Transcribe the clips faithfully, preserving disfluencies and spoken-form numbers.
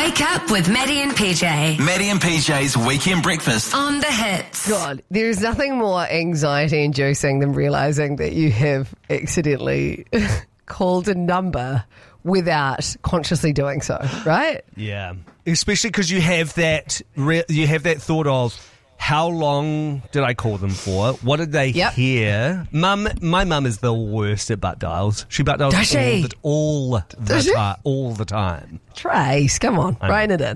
Wake up with Maddie and P J. Maddie and P J's Weekend Breakfast. On the hits. God, there's nothing more anxiety-inducing than realising that you have accidentally called a number without consciously doing so, right? Yeah, especially because you have that re- you have that thought of how long did I call them for? What did they Yep. hear? Mum, my mum is the worst at butt dials. She butt dials Does she? all the, all the Does she? time. All the time. Trace, come on, I know. rein it in.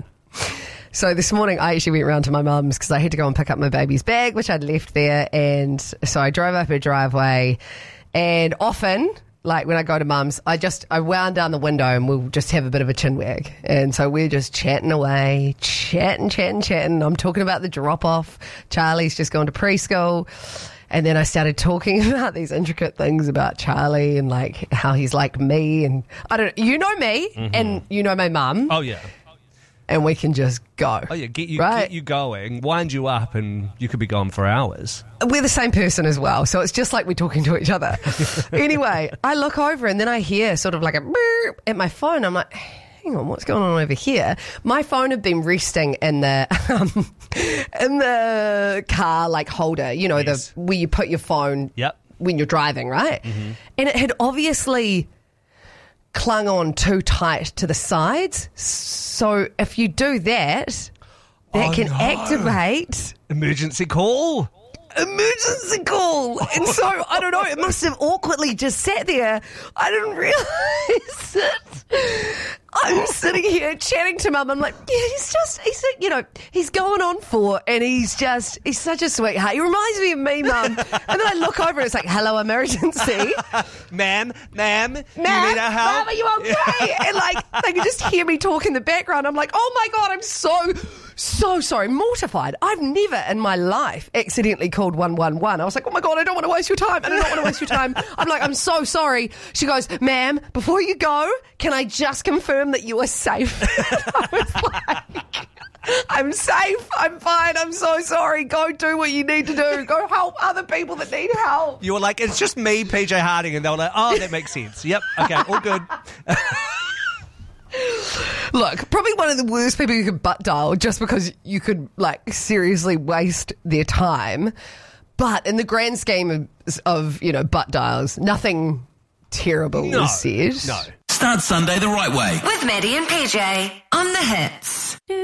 So this morning I actually went round to my mum's because I had to go and pick up my baby's bag, which I'd left there. And so I drove up her driveway, and often, like when I go to mum's, I just, I wound down the window and we'll just have a bit of a chin wag. And so we're just chatting away, chatting, chatting, chatting. I'm talking about the drop off. Charlie's just gone to preschool. And then I started talking about these intricate things about Charlie and like how he's like me. And I don't, you know me and you know my mum. Oh yeah. And we can just go. Oh yeah. Get you right? get you going, wind you up, and you could be gone for hours. We're the same person as well, so it's just like we're talking to each other. Anyway, I look over and then I hear sort of like a burp at my phone. I'm like, hang on, what's going on over here? My phone had been resting in the um, in the car like holder, you know, Yes. the where you put your phone Yep. when you're driving, right? Mm-hmm. And it had obviously clung on too tight to the sides. So if you do that, that Oh, can no. activate Emergency call. emergency call. And so, I don't know, it must have awkwardly just sat there. I didn't realise it. I'm sitting here chatting to mum. I'm like, yeah, he's just, he's, you know, he's going on for, and he's just, he's such a sweetheart. He reminds me of me, mum. And then I look over and it's like, hello, emergency. Ma'am, ma'am, you Ma'am, need our help? Ma'am, are you okay? And like, they could just hear me talk in the background. I'm like, oh my God, I'm so, so sorry, mortified. I've never in my life accidentally called one one one. I was like, oh my God, I don't want to waste your time. I don't want to waste your time. I'm like, I'm so sorry. She goes, ma'am, before you go, can I just confirm that you are safe? I was like, I'm safe. I'm fine. I'm so sorry. Go do what you need to do. Go help other people that need help. You were like, it's just me, P J Harding, and they were like, oh, that makes sense. Yep, okay, all good. Look, probably one of the worst people you could butt dial just because you could, like, seriously waste their time. But in the grand scheme of, of you know, butt dials, nothing terrible No, was said. no. Start Sunday the right way. With Maddie and P J. On the hits.